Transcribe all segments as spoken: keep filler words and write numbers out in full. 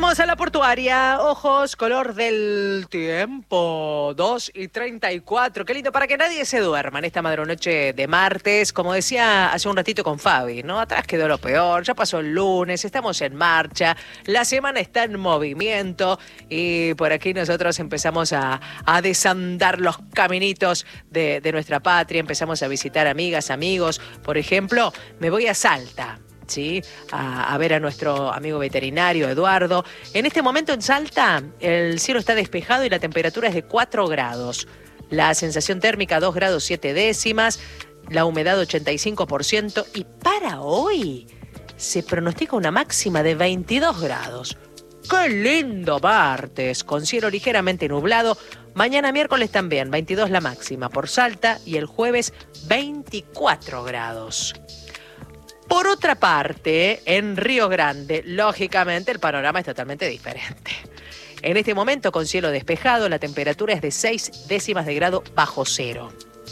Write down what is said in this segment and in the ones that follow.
Volvemos a la portuaria. Ojos, color del tiempo. dos y treinta y cuatro. Qué lindo, para que nadie se duerma en esta madrunoche de martes. Como decía hace un ratito con Fabi, ¿no? Atrás quedó lo peor. Ya pasó el lunes, estamos en marcha. La semana está en movimiento. Y por aquí nosotros empezamos a, a desandar los caminitos de, de nuestra patria. Empezamos a visitar amigas, amigos. Por ejemplo, me voy a Salta. Sí, a, a ver a nuestro amigo veterinario Eduardo. En este momento en Salta el cielo está despejado y la temperatura es de cuatro grados. La sensación térmica dos grados siete décimas, la humedad ochenta y cinco por ciento y para hoy se pronostica una máxima de veintidós grados. ¡Qué lindo martes! Con cielo ligeramente nublado. Mañana miércoles también, veintidós la máxima por Salta y el jueves veinticuatro grados. Por otra parte, en Río Grande, lógicamente el panorama es totalmente diferente. En este momento, con cielo despejado, la temperatura es de seis décimas de grado bajo cero.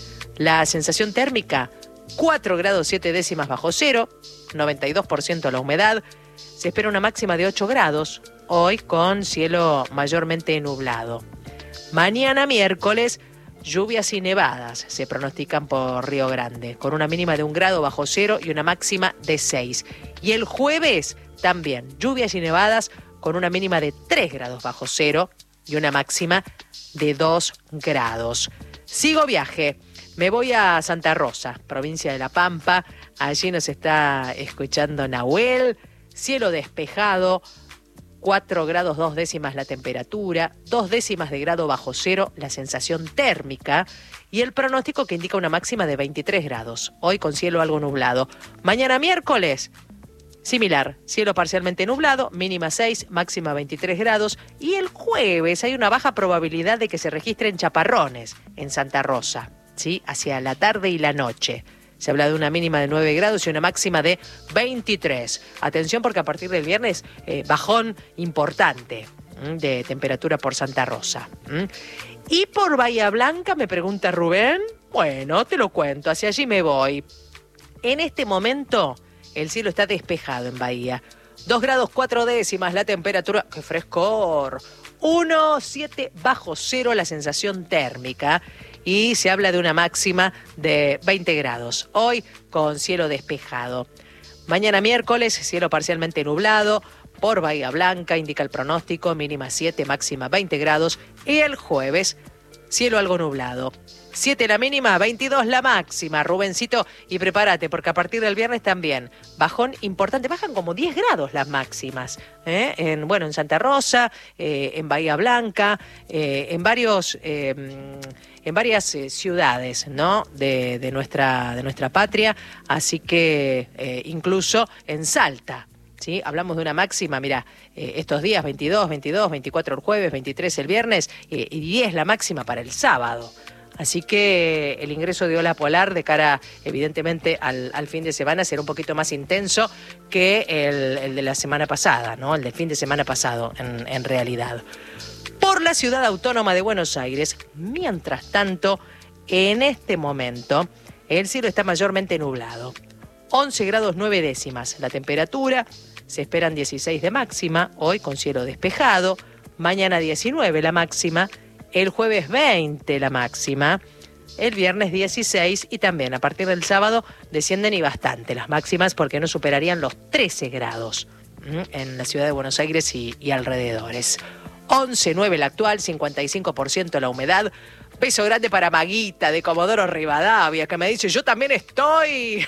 La sensación térmica, cuatro grados siete décimas bajo cero, noventa y dos por ciento la humedad. Se espera una máxima de ocho grados, hoy con cielo mayormente nublado. Mañana miércoles, lluvias y nevadas se pronostican por Río Grande, con una mínima de un grado bajo cero y una máxima de seis. Y el jueves también, lluvias y nevadas con una mínima de tres grados bajo cero y una máxima de dos grados. Sigo viaje, me voy a Santa Rosa, provincia de La Pampa. Allí nos está escuchando Nahuel, cielo despejado, cuatro grados dos décimas la temperatura, dos décimas de grado bajo cero la sensación térmica y el pronóstico que indica una máxima de veintitrés grados, hoy con cielo algo nublado. Mañana miércoles, similar, cielo parcialmente nublado, mínima seis, máxima veintitrés grados y el jueves hay una baja probabilidad de que se registren chaparrones en Santa Rosa, ¿sí? Hacia la tarde y la noche. Se habla de una mínima de nueve grados y una máxima de veintitrés. Atención porque a partir del viernes, eh, bajón importante ¿m? de temperatura por Santa Rosa. ¿m? Y por Bahía Blanca, me pregunta Rubén. Bueno, te lo cuento, hacia allí me voy. En este momento, el cielo está despejado en Bahía. dos grados cuatro décimas la temperatura. ¡Qué frescor! uno coma siete bajo cero la sensación térmica. Y se habla de una máxima de veinte grados. Hoy con cielo despejado. Mañana miércoles, cielo parcialmente nublado. Por Bahía Blanca, indica el pronóstico, mínima siete, máxima veinte grados. Y el jueves, cielo algo nublado. siete la mínima, veintidós la máxima, Rubencito. Y prepárate, porque a partir del viernes también, bajón importante, bajan como diez grados las máximas. ¿eh? En, bueno, en Santa Rosa, eh, en Bahía Blanca, eh, en varios... Eh, en varias eh, ciudades, ¿no? de, de, nuestra, de nuestra patria, así que eh, incluso en Salta, ¿sí? Hablamos de una máxima, mira, eh, estos días veintidós, veintidós, veinticuatro el jueves, veintitrés el viernes eh, y diez la máxima para el sábado. Así que el ingreso de ola polar de cara, evidentemente, al, al fin de semana será un poquito más intenso que el, el de la semana pasada, ¿no? El del fin de semana pasado, en, en realidad. Por la ciudad autónoma de Buenos Aires, mientras tanto, en este momento, el cielo está mayormente nublado. once grados nueve décimas la temperatura, se esperan dieciséis de máxima, hoy con cielo despejado, mañana diecinueve la máxima, el jueves veinte la máxima, el viernes dieciséis y también a partir del sábado descienden y bastante las máximas porque no superarían los trece grados en la ciudad de Buenos Aires y, y alrededores. once nueve la actual, cincuenta y cinco por ciento la humedad. Beso grande para Maguita de Comodoro Rivadavia, que me dice, yo también estoy.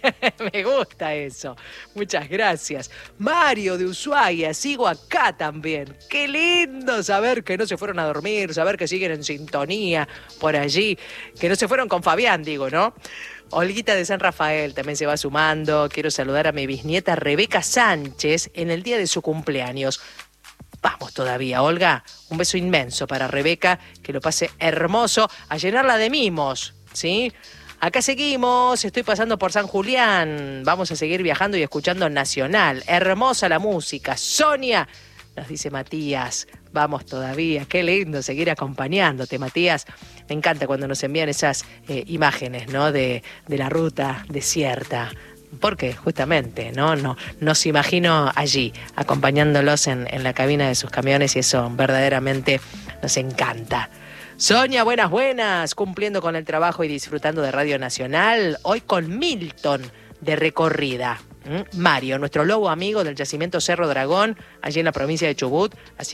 Me gusta eso. Muchas gracias. Mario de Ushuaia, sigo acá también. Qué lindo saber que no se fueron a dormir, saber que siguen en sintonía por allí, que no se fueron con Fabián, digo, ¿no? Olguita de San Rafael también se va sumando. Quiero saludar a mi bisnieta Rebeca Sánchez en el día de su cumpleaños. Vamos todavía, Olga. Un beso inmenso para Rebeca, que lo pase hermoso, a llenarla de mimos, ¿sí? Acá seguimos, estoy pasando por San Julián. Vamos a seguir viajando y escuchando Nacional. Hermosa la música. Sonia, nos dice Matías. Vamos todavía, qué lindo seguir acompañándote, Matías. Me encanta cuando nos envían esas eh, imágenes, ¿no? De, de la ruta desierta Porque justamente, ¿no? No, nos imagino allí, acompañándolos en, en la cabina de sus camiones y eso verdaderamente nos encanta. Sonia, buenas, buenas, cumpliendo con el trabajo y disfrutando de Radio Nacional, hoy con Milton de recorrida. ¿Mm? Mario, nuestro lobo amigo del yacimiento Cerro Dragón, allí en la provincia de Chubut, así